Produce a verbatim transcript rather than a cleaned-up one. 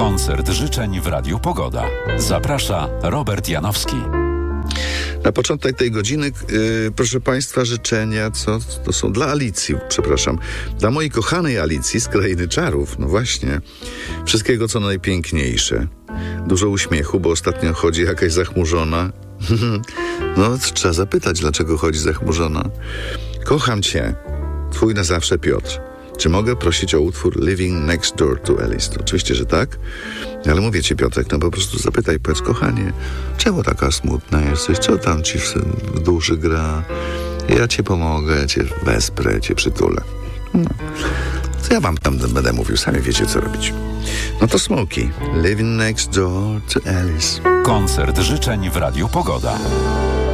Koncert życzeń w Radiu Pogoda. Zaprasza Robert Janowski. Na początek tej godziny, yy, proszę Państwa, życzenia, co to są dla Alicji, przepraszam, dla mojej kochanej Alicji z Krainy Czarów. No właśnie, wszystkiego co najpiękniejsze. Dużo uśmiechu, bo ostatnio chodzi jakaś zachmurzona. No, trzeba zapytać, dlaczego chodzi zachmurzona. Kocham Cię, Twój na zawsze Piotr. Czy mogę prosić o utwór Living Next Door to Alice? To oczywiście, że tak. Ale mówię Ci, Piotrek, no po prostu zapytaj, powiedz, kochanie, czemu taka smutna jesteś? Co tam Ci w, w duszy gra? Ja Cię pomogę, ja Cię wesprę, Cię przytulę. No. Co ja Wam tam będę mówił? Sami wiecie, co robić. No to Smokey. Living Next Door to Alice. Koncert życzeń w Radiu Pogoda.